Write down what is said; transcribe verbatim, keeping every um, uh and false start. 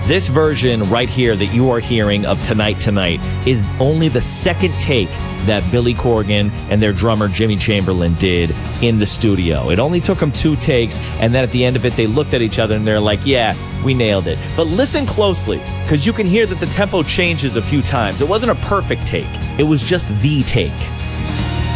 This version right here that you are hearing of Tonight Tonight is only the second take that Billy Corgan and their drummer Jimmy Chamberlin did in the studio. It only took them two takes, and then at the end of it, they looked at each other and they're like, yeah, we nailed it. But listen closely, because you can hear that the tempo changes a few times. It wasn't a perfect take. It was just the take.